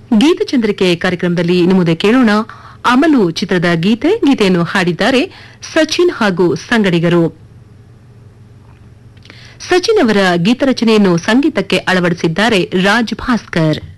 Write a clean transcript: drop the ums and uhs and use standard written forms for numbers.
ಗೀತಚಂದ್ರಿಕೆ ಕಾರ್ಯಕ್ರಮದಲ್ಲಿ ಇನ್ನು ಮುಂದೆ ಕೇಳೋಣ ಅಮಲು ಚಿತ್ರದ ಗೀತೆಯನ್ನು ಹಾಡಿದ್ದಾರೆ ಸಚಿನ್ ಹಾಗೂ ಸಂಗಡಿಗರು. ಸಚಿನ್ ಅವರ ಗೀತರಚನೆಯನ್ನು ಸಂಗೀತಕ್ಕೆ ಅಳವಡಿಸಿದ್ದಾರೆ ರಾಜ್ ಭಾಸ್ಕರ್.